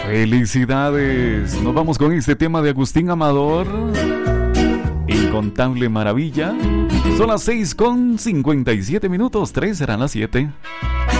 Felicidades. Nos vamos con este tema de Agustín Amador. Incontable maravilla. Son las 6:57, 3 serán las 7.